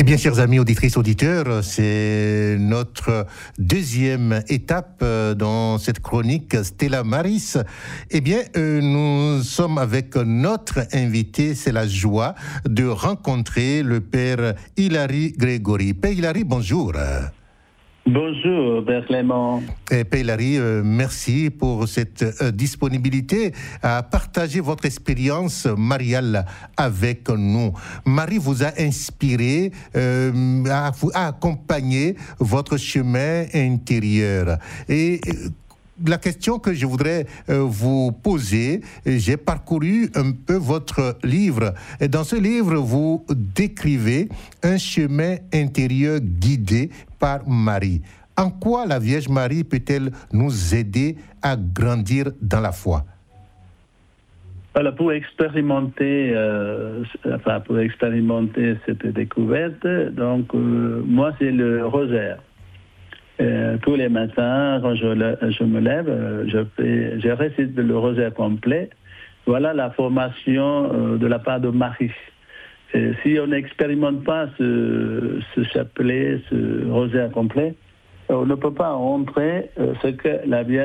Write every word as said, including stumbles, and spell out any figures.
Eh bien, chers amis auditrices, auditeurs, c'est notre deuxième étape dans cette chronique Stella Maris. Eh bien, euh, nous sommes avec notre invité, c'est la joie de rencontrer le père Hilary Grégory. Père Hilary, bonjour. Bonjour, Père Clément. Et Père Hilary, euh, merci pour cette euh, disponibilité à partager votre expérience mariale avec nous. Marie vous a inspiré, euh, à, à accompagner votre chemin intérieur. Et euh, la question que je voudrais euh, vous poser, j'ai parcouru un peu votre livre. Et dans ce livre, vous décrivez un chemin intérieur guidé par Marie. En quoi la Vierge Marie peut-elle nous aider à grandir dans la foi? Alors, pour expérimenter, euh, enfin, pour expérimenter cette découverte, donc euh, moi c'est le rosaire. Euh, tous les matins, quand je, je me lève, je, fais, je récite le rosaire complet. Voilà la formation euh, de la part de Marie. Et si on n'expérimente pas ce, ce chapelet, ce rosaire complet, on ne peut pas rentrer euh, ce que la Vierge